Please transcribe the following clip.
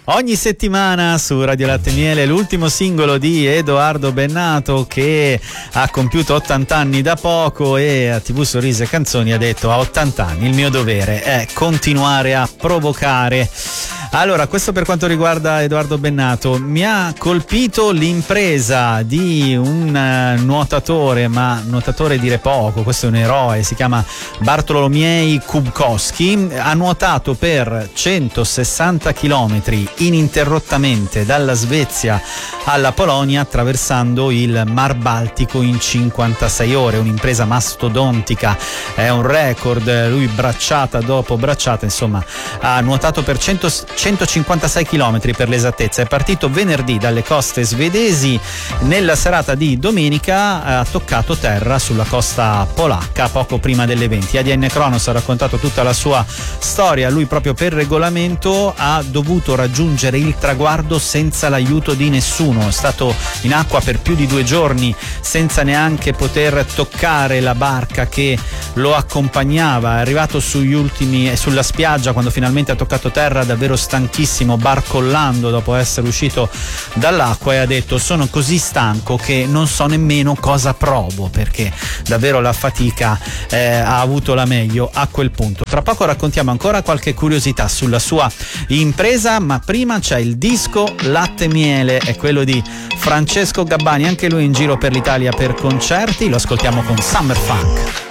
Ogni settimana su Radio Latte e Miele l'ultimo singolo di Edoardo Bennato, che ha compiuto 80 anni da poco e a TV Sorrisi e Canzoni ha detto: a 80 anni il mio dovere è continuare a provocare. Allora, questo per quanto riguarda Edoardo Bennato. Mi ha colpito l'impresa di un nuotatore, ma nuotatore dire poco, questo è un eroe, si chiama Bartolomiej Kubkowski. Ha nuotato per 160 chilometri ininterrottamente dalla Svezia alla Polonia, attraversando il Mar Baltico in 56 ore, un'impresa mastodontica, è un record. Lui bracciata dopo bracciata, insomma, ha nuotato per 156 chilometri per l'esattezza. È partito venerdì dalle coste svedesi, nella serata di domenica ha toccato terra sulla costa polacca poco prima delle 20. ADN Kronos ha raccontato tutta la sua storia. Lui proprio per regolamento ha dovuto raggiungere il traguardo senza l'aiuto di nessuno, è stato in acqua per più di 2 giorni senza neanche poter toccare la barca che lo accompagnava. È arrivato sulla spiaggia quando finalmente ha toccato terra, davvero stanchissimo, barcollando dopo essere uscito dall'acqua, e ha detto: sono così stanco che non so nemmeno cosa provo, perché davvero la fatica ha avuto la meglio a quel punto. Tra poco raccontiamo ancora qualche curiosità sulla sua impresa, ma prima c'è il disco Latte e Miele, è quello di Francesco Gabbani, anche lui in giro per l'Italia per concerti. Lo ascoltiamo con Summer Funk.